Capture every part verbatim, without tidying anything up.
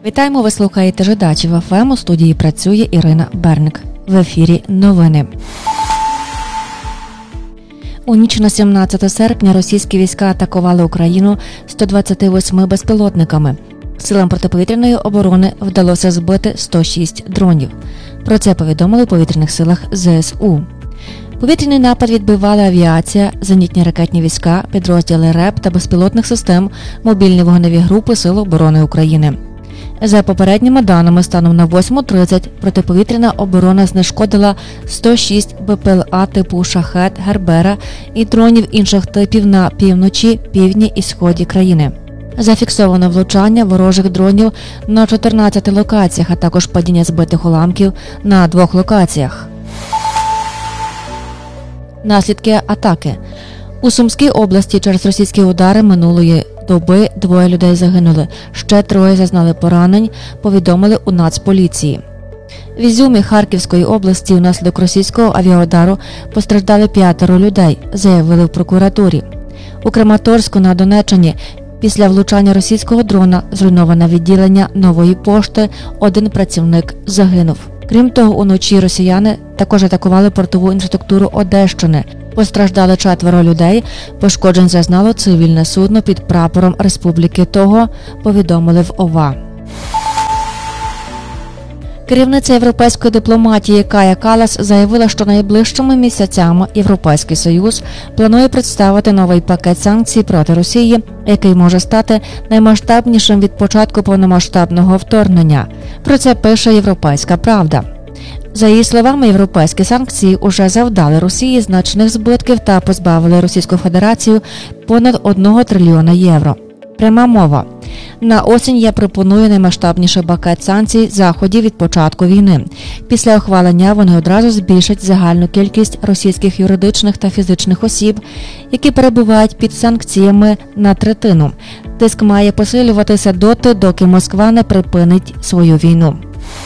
Вітаємо, ви слухаєте «Жидачів еф ем», у студії працює Ірина Берник. В ефірі новини. У ніч на сімнадцяте серпня російські війська атакували Україну сто двадцяти восьми безпілотниками. Силам протиповітряної оборони вдалося збити сто шість дронів. Про це повідомили у повітряних силах зе ес у. Повітряний напад відбивали авіація, зенітні ракетні війська, підрозділи РЕП та безпілотних систем, мобільні вогневі групи Сил оборони України. За попередніми даними, станом на восьму тридцять протиповітряна оборона знешкодила сто шість бе пе ел а типу «Шахед», «Гербера» і дронів інших типів на півночі, півдні і сході країни. Зафіксовано влучання ворожих дронів на чотирнадцяти локаціях, а також падіння збитих уламків на двох локаціях. Наслідки атаки. У Сумській області через російські удари минулої доби двоє людей загинули, ще троє зазнали поранень, повідомили у Нацполіції. В Ізюмі Харківської області внаслідок російського авіаудару постраждали п'ятеро людей, заявили в прокуратурі. У Краматорську на Донеччині після влучання російського дрона зруйноване відділення Нової пошти, один працівник загинув. Крім того, уночі росіяни також атакували портову інфраструктуру Одещини. Постраждали четверо людей, пошкоджень зазнало цивільне судно під прапором Республіки Того, повідомили в ОВА. Керівниця європейської дипломатії Кая Каллас заявила, що найближчими місяцями Європейський Союз планує представити новий пакет санкцій проти Росії, який може стати наймасштабнішим від початку повномасштабного вторгнення. Про це пише «Європейська правда». За її словами, європейські санкції уже завдали Росії значних збитків та позбавили Російську Федерацію понад одного трильйона євро. Пряма мова. На осінь я пропоную наймасштабніший пакет санкцій заходів від початку війни. Після ухвалення вони одразу збільшать загальну кількість російських юридичних та фізичних осіб, які перебувають під санкціями, на третину. Тиск має посилюватися доти, доки Москва не припинить свою війну.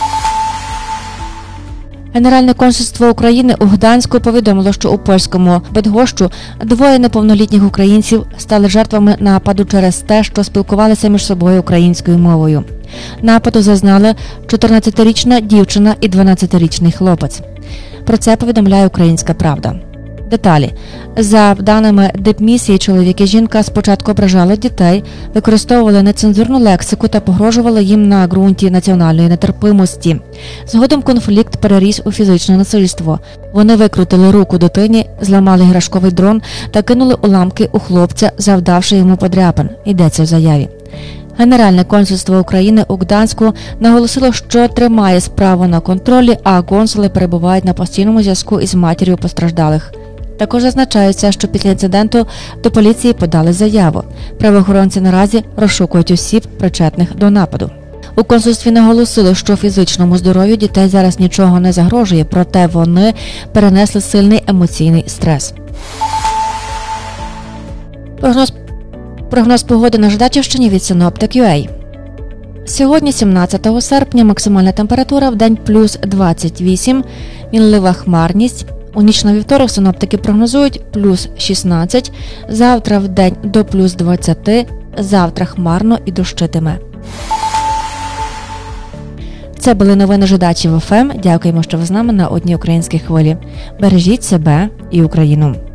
Генеральне консульство України у Гданську повідомило, що у польському Бидгощу двоє неповнолітніх українців стали жертвами нападу через те, що спілкувалися між собою українською мовою. Нападу зазнали чотирнадцятирічна дівчина і дванадцятирічний хлопець. Про це повідомляє «Українська правда». Деталі. За даними дипмісії, чоловік і жінка спочатку ображали дітей, використовували нецензурну лексику та погрожували їм на ґрунті національної нетерпимості. Згодом конфлікт переріс у фізичне насильство. Вони викрутили руку дитині, зламали іграшковий дрон та кинули уламки у хлопця, завдавши йому подряпин. Йдеться в заяві. Генеральне консульство України у Гданську наголосило, що тримає справу на контролі, а консули перебувають на постійному зв'язку із матір'ю постраждалих. Також зазначається, що після інциденту до поліції подали заяву. Правоохоронці наразі розшукують осіб, причетних до нападу. У консульстві наголосили, що фізичному здоров'ю дітей зараз нічого не загрожує, проте вони перенесли сильний емоційний стрес. Прогноз, прогноз погоди на Жидачівщині від Синоптик точка ю а. Сьогодні, сімнадцятого серпня, максимальна температура в день плюс двадцять вісім, мінлива хмарність. У ніч на вівторок синоптики прогнозують плюс шістнадцять, завтра в день до плюс двадцять, завтра хмарно і дощитиме. Це були новини «Жидачів еф ем». Дякуємо, що ви з нами на одній українській хвилі. Бережіть себе і Україну.